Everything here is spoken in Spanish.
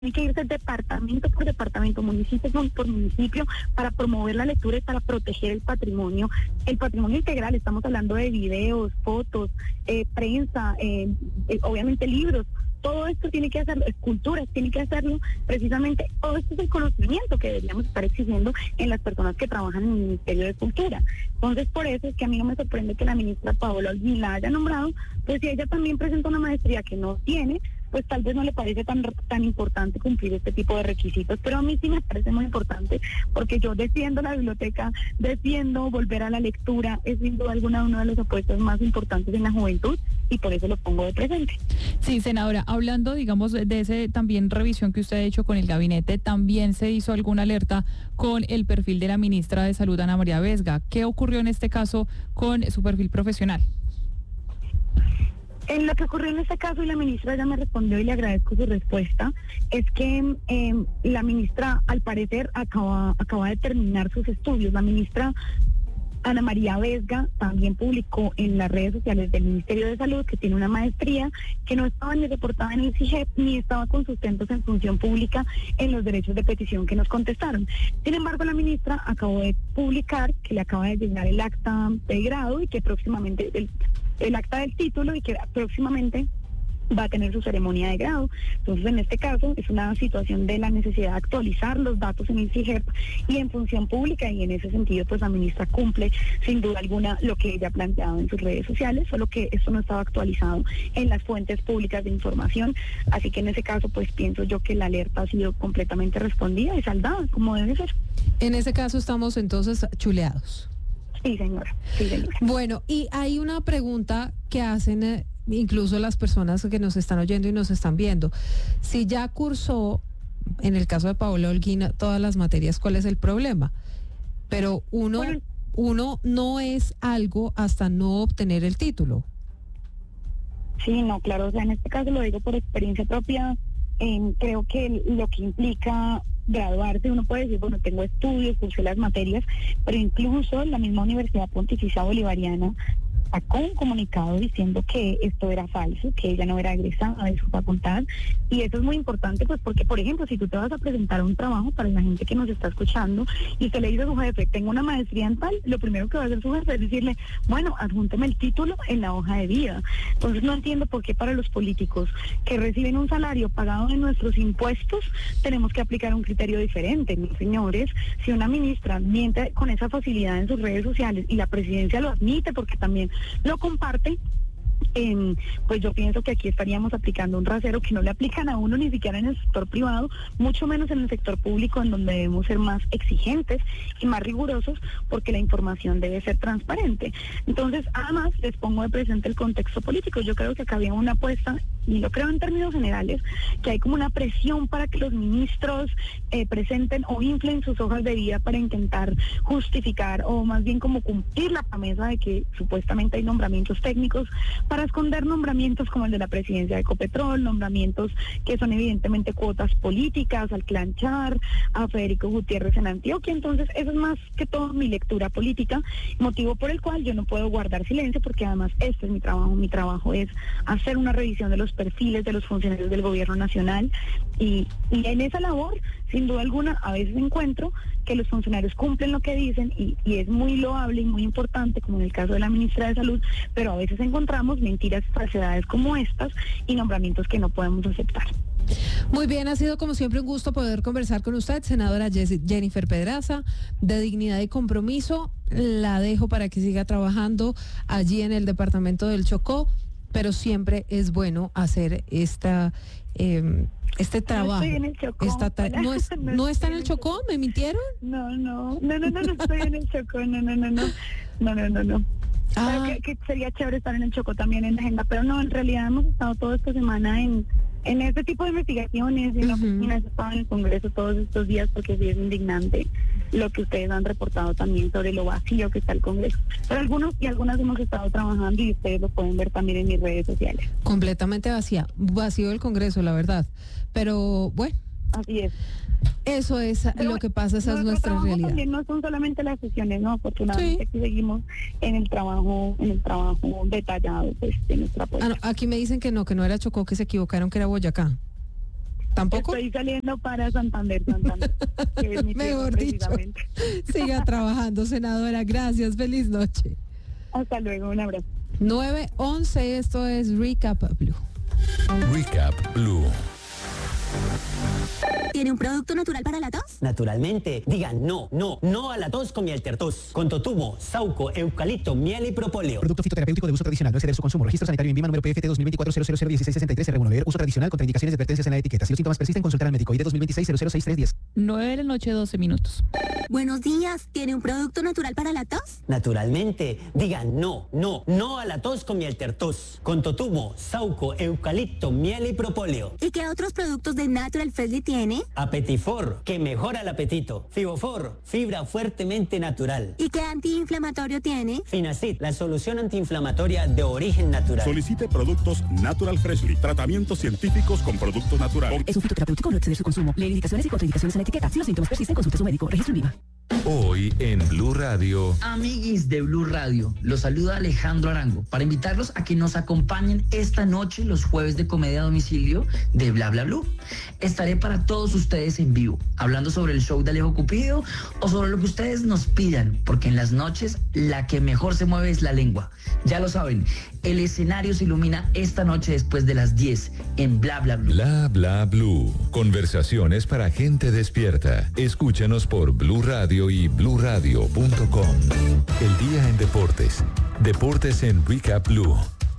tiene que irse departamento por departamento, municipio por municipio, para promover la lectura y para proteger el patrimonio integral. Estamos hablando de videos, fotos, prensa, obviamente libros. Todo esto tiene que hacerlo, esculturas, tiene que hacerlo precisamente. Todo esto es el conocimiento que deberíamos estar exigiendo en las personas que trabajan en el Ministerio de Cultura. Entonces, por eso es que a mí no me sorprende que la ministra Paola Holguín la haya nombrado, pues si ella también presenta una maestría que no tiene, pues tal vez no le parece tan importante cumplir este tipo de requisitos, pero a mí sí me parece muy importante, porque yo defiendo la biblioteca, defiendo volver a la lectura, es sin duda alguna uno de los apuestos más importantes en la juventud, y por eso lo pongo de presente. Sí, senadora, hablando, digamos, de ese también revisión que usted ha hecho con el gabinete, también se hizo alguna alerta con el perfil de la ministra de Salud, Ana María Vesga. ¿Qué ocurrió en este caso con su perfil profesional? En lo que ocurrió en este caso, y la ministra ya me respondió y le agradezco su respuesta, es que la ministra al parecer acaba de terminar sus estudios. La ministra Ana María Vesga también publicó en las redes sociales del Ministerio de Salud que tiene una maestría que no estaba ni reportada en el CIGEP ni estaba con sustentos en función pública en los derechos de petición que nos contestaron. Sin embargo, la ministra acabó de publicar que le acaba de llegar el acta de grado y que próximamente el acta del título y que próximamente va a tener su ceremonia de grado. Entonces, en este caso, es una situación de la necesidad de actualizar los datos en el CIGEP y en función pública, y en ese sentido, pues la ministra cumple, sin duda alguna, lo que ella ha planteado en sus redes sociales, solo que esto no estaba actualizado en las fuentes públicas de información, así que en ese caso, pues pienso yo que la alerta ha sido completamente respondida y saldada, como debe ser. En ese caso estamos entonces chuleados. Sí, señora. Sí, señora. Bueno, y hay una pregunta que hacen incluso las personas que nos están oyendo y nos están viendo. Si ya cursó, en el caso de Paola Holguín, todas las materias, ¿cuál es el problema? Pero uno no es algo hasta no obtener el título. Sí, no, claro, o sea, en este caso lo digo por experiencia propia. Creo que lo que implica graduarse, uno puede decir, bueno, tengo estudios, cursé las materias, pero incluso la misma Universidad Pontificia Bolivariana sacó un comunicado diciendo que esto era falso, que ella no era egresada de su facultad, y eso es muy importante, pues porque, por ejemplo, si tú te vas a presentar a un trabajo, para la gente que nos está escuchando, y usted le dice a su jefe, tengo una maestría en tal, lo primero que va a hacer su jefe es decirle, bueno, adjúnteme el título en la hoja de vida. Entonces no entiendo por qué para los políticos que reciben un salario pagado de nuestros impuestos, tenemos que aplicar un criterio diferente. Mis señores, si una ministra miente con esa facilidad en sus redes sociales y la presidencia lo admite porque también lo comparte, pues yo pienso que aquí estaríamos aplicando un rasero que no le aplican a uno ni siquiera en el sector privado, mucho menos en el sector público, en donde debemos ser más exigentes y más rigurosos, porque la información debe ser transparente. Entonces, además, les pongo de presente el contexto político. Yo creo que acá había una apuesta, y lo creo en términos generales, que hay como una presión para que los ministros presenten o inflen sus hojas de vida para intentar justificar, o más bien como cumplir la promesa de que supuestamente hay nombramientos técnicos, para esconder nombramientos como el de la presidencia de Ecopetrol, nombramientos que son evidentemente cuotas políticas, al clan Char, a Federico Gutiérrez en Antioquia. Entonces, eso es más que todo mi lectura política, motivo por el cual yo no puedo guardar silencio, porque además este es mi trabajo. Mi trabajo es hacer una revisión de los perfiles de los funcionarios del gobierno nacional, y en esa labor, sin duda alguna, a veces encuentro que los funcionarios cumplen lo que dicen, y es muy loable y muy importante, como en el caso de la ministra de Salud, pero a veces encontramos mentiras y falsedades como estas y nombramientos que no podemos aceptar. Muy bien, ha sido como siempre un gusto poder conversar con usted, senadora Jennifer Pedraza, de Dignidad y Compromiso. La dejo para que siga trabajando allí en el departamento del Chocó, pero siempre es bueno hacer este trabajo. No estoy en el Chocó. ¿No está en el Chocó? ¿Me mintieron? No estoy en el Chocó, no. Claro que sería chévere estar en el Chocó también en la agenda, pero no, en realidad hemos estado toda esta semana en este tipo de investigaciones, y en la oficina, he estado en el Congreso todos estos días, porque sí es indignante lo que ustedes han reportado también sobre lo vacío que está el Congreso. Pero algunas hemos estado trabajando, y ustedes lo pueden ver también en mis redes sociales. Completamente vacío el Congreso, la verdad. Pero bueno. Así es. Eso es lo que pasa, esa es nuestra realidad. También no son solamente las sesiones, ¿no? Afortunadamente aquí seguimos en el trabajo detallado, pues, de nuestra apoyo. Aquí me dicen que no era Chocó, que se equivocaron, que era Boyacá. ¿Tampoco? Estoy saliendo para Santander, que es mi tierra, Mejor dicho. precisamente. Siga trabajando, senadora. Gracias. Feliz noche. Hasta luego, un abrazo. 9:11, esto es Recap Blue. Recap Blue. ¿Tiene un producto natural para la tos? Naturalmente, digan no a la tos con miel tertos, con totumo, sauco, eucalipto, miel y propóleo. Producto fitoterapéutico de uso tradicional, no exceder su consumo. Registro sanitario INVIMA número PFT 2024-00001663 R1. Uso tradicional contra indicaciones y advertencias en la etiqueta. Si los síntomas persisten, consultar al médico. ID 2026-006310. 9 de la noche, 12 minutos. Buenos días. ¿Tiene un producto natural para la tos? Naturalmente, digan no a la tos con miel tertos, con totumo, sauco, eucalipto, miel y propóleo. ¿Y qué otros productos de Natural Freshly tiene? Apetifor, que mejora el apetito. Fibofor, fibra fuertemente natural. ¿Y qué antiinflamatorio tiene? Finacid, la solución antiinflamatoria de origen natural. Solicite productos Natural Freshly, tratamientos científicos con productos naturales. Es un fitoterapéutico, no exceder su consumo. Lee indicaciones y contraindicaciones en la etiqueta. Si los síntomas persisten, consulte a su médico. Registro INVIMA. Hoy en Blue Radio. Amiguis de Blue Radio, los saluda Alejandro Arango para invitarlos a que nos acompañen esta noche los jueves de comedia a domicilio de Bla Bla Blue. Estaré para todos ustedes en vivo, hablando sobre el show de Alejo Cupido o sobre lo que ustedes nos pidan, porque en las noches la que mejor se mueve es la lengua. Ya lo saben, el escenario se ilumina esta noche después de las 10 en Bla Bla Blue. Bla Bla Blue. Conversaciones para gente despierta. Escúchanos por Blue Radio y bluradio.com. El día en deportes. Deportes en Recap Blue.